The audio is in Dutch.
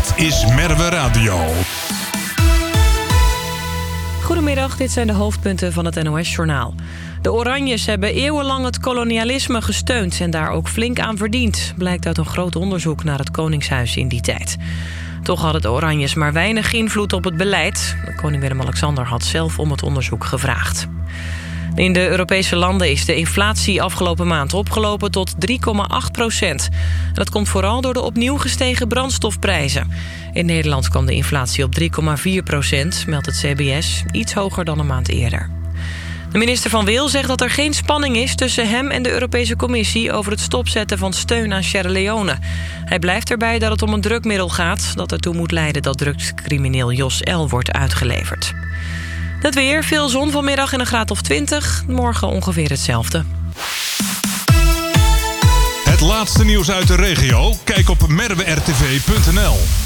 Dit is Merwe Radio. Goedemiddag, dit zijn de hoofdpunten van het NOS-journaal. De Oranjes hebben eeuwenlang het kolonialisme gesteund en daar ook flink aan verdiend, blijkt uit een groot onderzoek naar het Koningshuis in die tijd. Toch hadden de Oranjes maar weinig invloed op het beleid. Koning Willem-Alexander had zelf om het onderzoek gevraagd. In de Europese landen is de inflatie afgelopen maand opgelopen tot 3,8%. Dat komt vooral door de opnieuw gestegen brandstofprijzen. In Nederland kwam de inflatie op 3,4%, meldt het CBS, iets hoger dan een maand eerder. De minister van Wil zegt dat er geen spanning is tussen hem en de Europese Commissie over het stopzetten van steun aan Sierra Leone. Hij blijft erbij dat het om een drugmiddel gaat dat ertoe moet leiden dat drugscrimineel Jos L. wordt uitgeleverd. Het weer, veel zon vanmiddag en een graad of 20. Morgen ongeveer hetzelfde. Het laatste nieuws uit de regio? Kijk op merwertv.nl.